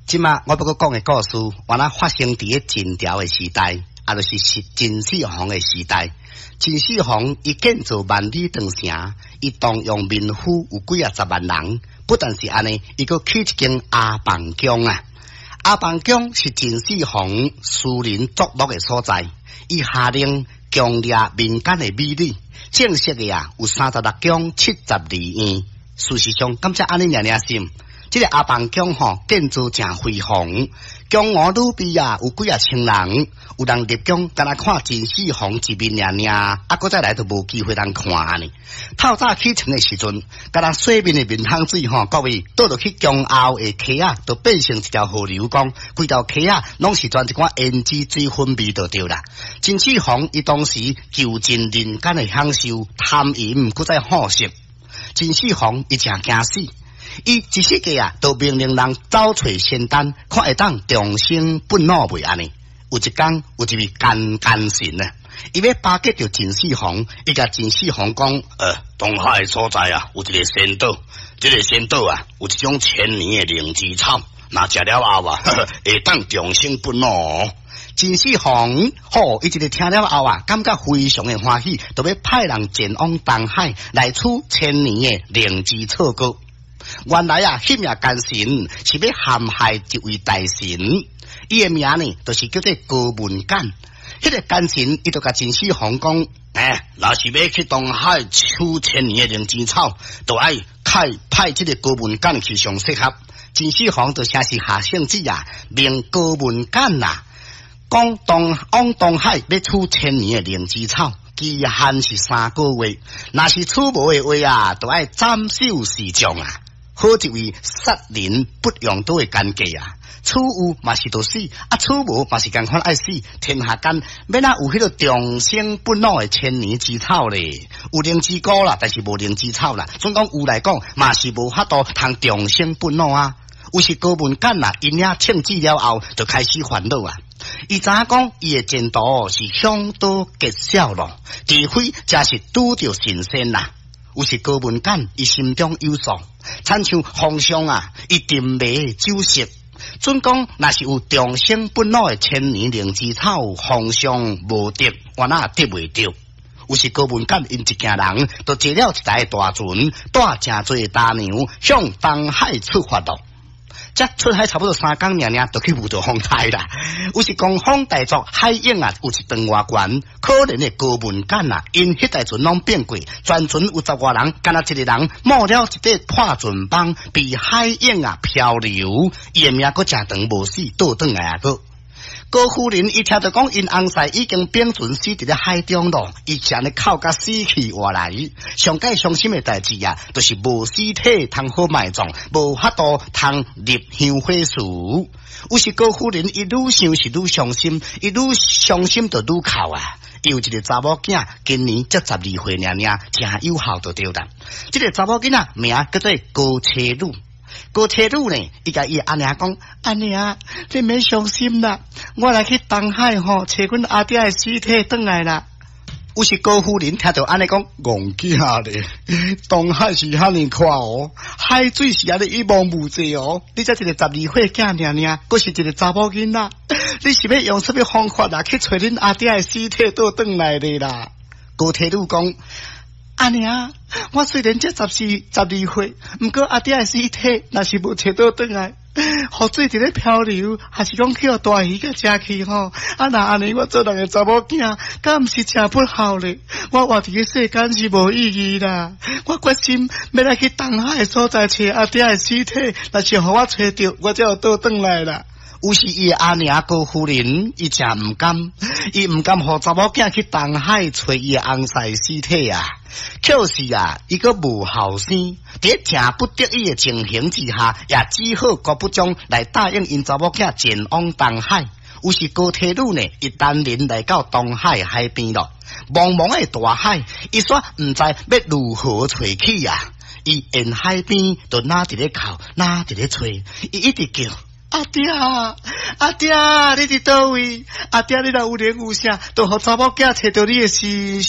即马我要搁讲的故事，原来发生伫个秦朝的时代，就是秦始皇的时代。秦始皇伊建造万里长城，伊动用民夫有几10万人，不但是安尼，伊搁起一间阿房宫啊。阿房宫是秦始皇私人作乐的所在，伊下令强烈民间的美女，正式的有36宫72院。事实上，敢才安尼念心。这个阿房宫建造正辉煌，宫外女婢有几千人，有人入宫敢若看秦始皇一面搁再来都无机会人看呢。透早起床的时阵，敢若水面的面汤水各位倒落去宫后的溪都变成一条河流江，规条溪拢是全一款胭脂水分味就对啦。秦始皇伊当时求尽人间的享受，贪淫搁再好色。秦始皇伊正惊死。伊一世纪都命令人找找仙丹，看会当长生不老未安尼。有一天，有一位奸臣伊要巴结着秦始皇，伊甲秦始皇讲：东海所在有一个仙岛，这个仙岛有一种千年的灵芝草，若食了后会当长生不老。秦始皇伊一个听了后感觉非常的欢喜，就要派人前往东海来取千年的灵芝草膏。原来迄名奸臣是要陷害一位大神，伊的名呢，就是叫做高文简。迄个奸臣伊就甲秦始皇讲：若是要去东海取千年的灵芝草，就爱派这个高文简去上适合。秦始皇就先是下圣旨命高文简讲往东海要取千年的灵芝草。期限是3个月，若是取无的话就爱斩首示众好一位杀人不用刀的奸计取有嘛是就死，取无嘛是共款爱死。天下间要哪有迄个长生不老的千年之草咧？有灵芝膏啦，但是无灵芝草啦。总讲有来讲嘛是无法度通长生不老有时高文简因领称旨了后，就开始烦恼伊知影讲伊的前途是向导结晓咯，除非才是拄着神仙有时高文简伊心中有数，亲像皇上伊定眉酒色，准讲若是有长生不老的千年灵芝草，皇上无得，我哪得袂着。有时高文简因一家人就坐了一台大船，带真侪大牛向东海出发咯。这出海差不多3天就去遇到风台啦。有时讲风大作，海影有一段外悬，可怜的高文简因迄台船拢变过，全船有10外人，干那一个人冒了一块破船帮，被海影漂流，伊的命搁真长无死，倒转来个。高夫人伊听到讲因翁婿已经变船死伫咧海中咯，伊真咧哭甲死去活来。上界伤心的代志就是无尸体通好埋葬，无法度通入香火寺。有时高夫人伊愈想是愈伤心，伊愈伤心就愈哭伊有一个查某囝，今年才12岁尔，真有孝就对啦。这个查某囡仔名叫做高车女。高车女呢，伊甲伊阿娘讲：阿娘，你免伤心啦，我来去东海找阮阿爹的尸体转来啦。有时高夫人听到安尼讲，戆囝咧，东海是遐尼宽海水是安尼一望无际你才一个12岁囝尔，佫是一个查某囡仔，你是要用什么方法去找恁阿爹的尸体倒转来的啦？高车女讲：阿娘，我虽然才12岁，不过阿爹的尸体若是无找到转来，雨水伫咧漂流，还是讲去互大鱼甲食去若安尼，我做人个查某囝，敢毋是真不好咧？我活伫个世间是无意义啦！我决心要来去东海的所在找阿爹的尸体，若是互我找着，我才有倒转来啦。有时伊的阿娘高夫人，伊真毋甘，伊毋甘互查某囝去东海找伊的翁婿尸体可是伊个无后生，伫正不得已的情形之下，也只好国不将来答应因查某囝前往东海。有时高铁路呢，一单人来到东海海边咯，茫茫的大海，伊煞毋知要如何找去伊沿海边就哪伫咧哭，哪伫咧吹，伊一直叫。阿爹，阿爹，你伫倒位？阿爹，你若有灵有啥，就互查某囝找到你的尸